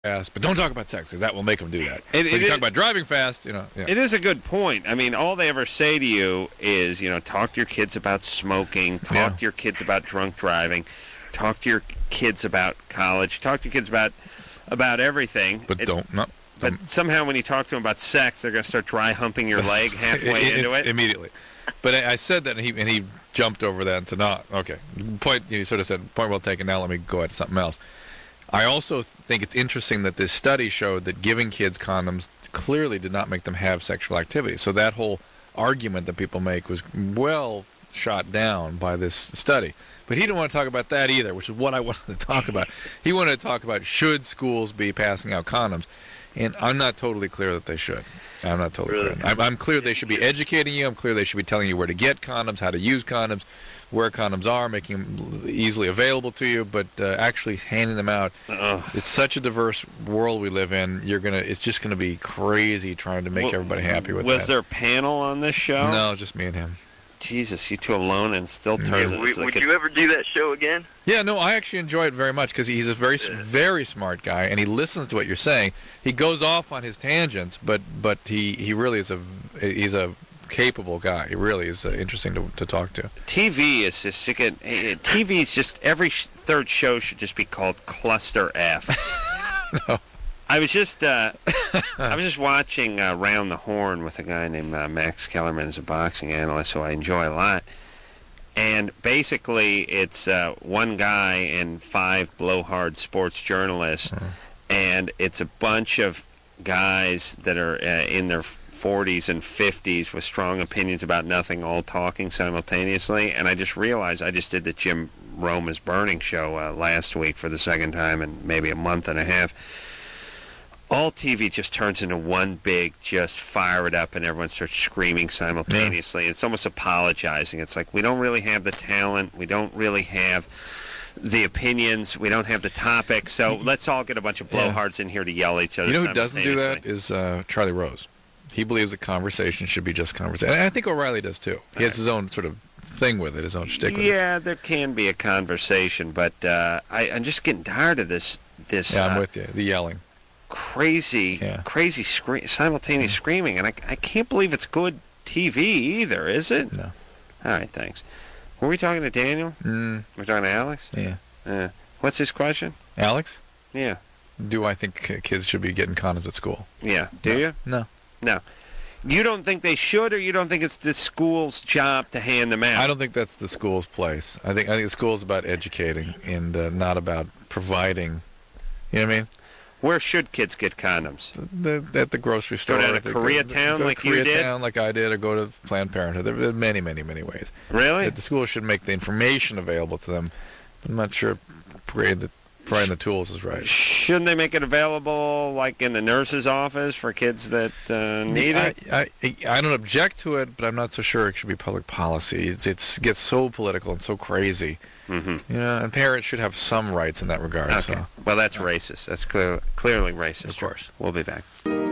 fast, but don't talk about sex because that will make them do that. It When you talk about driving fast, you know. Yeah. It is a good point. I mean, all they ever say to you is, talk to your kids about smoking, talk to your kids about drunk driving, talk to your kids about college, talk to your kids about everything. But don't. But somehow when you talk to them about sex, they're going to start dry humping your leg halfway into it. Immediately. But I said that, and he jumped over that and said, no, okay. You sort of said, point well taken, now let me go at something else. I also think it's interesting that this study showed that giving kids condoms clearly did not make them have sexual activity. So that whole argument that people make was well shot down by this study. But he didn't want to talk about that either, which is what I wanted to talk about. He wanted to talk about should schools be passing out condoms. And I'm not totally clear that they should. I'm not totally clear. I'm clear they should be educating you. I'm clear they should be telling you where to get condoms, how to use condoms, where condoms are, making them easily available to you. But actually handing them out, it's such a diverse world we live in. It's just gonna be crazy trying to make everybody happy with that. Was there a panel on this show? No, just me and him. Jesus, you two alone and still turns it. Would you ever do that show again? Yeah, no, I actually enjoy it very much because he's a very smart guy, and he listens to what you're saying. He goes off on his tangents, but he really is he's a capable guy. He really is interesting to talk to. TV is just TV is just every third show should just be called Cluster F. No. I was just watching Round the Horn with a guy named Max Kellerman, who's a boxing analyst who I enjoy a lot. And basically, it's one guy and 5 blowhard sports journalists, and it's a bunch of guys that are in their 40s and 50s with strong opinions about nothing, all talking simultaneously. And I just realized I just did the Jim Rome is Burning show last week for the second time in maybe a month and a half. All TV just turns into one big, just fire it up, and everyone starts screaming simultaneously. It's almost apologizing. It's like, we don't really have the talent. We don't really have the opinions. We don't have the topics. So let's all get a bunch of blowhards in here to yell at each other. You know who doesn't do that is Charlie Rose. He believes that conversation should be just conversation. And I think O'Reilly does, too. He has his own sort of thing with it, his own shtick with it. Yeah, there can be a conversation, but I'm just getting tired of this. Yeah, I'm with you. The yelling. Crazy simultaneous screaming, and I can't believe it's good TV either, is it? No. All right, thanks. Were we talking to Daniel? We're talking to Alex? Yeah. What's his question? Alex? Yeah. Do I think kids should be getting condoms at school? Yeah. Do you? No. You don't think they should, or you don't think it's the school's job to hand them out? I don't think that's the school's place. I think the school's about educating and not about providing. You know what I mean? Where should kids get condoms? At the grocery store. Go down to Koreatown like you did? Koreatown like I did, or go to Planned Parenthood. There are many, many, many ways. Really? The school should make the information available to them. I'm not sure providing the tools is right. Shouldn't they make it available like in the nurse's office for kids that need it? I don't object to it, but I'm not so sure it should be public policy. It gets so political and so crazy. Mm-hmm. You know, and parents should have some rights in that regard. Okay. So. Well, that's racist. That's clearly racist. Of course. We'll be back.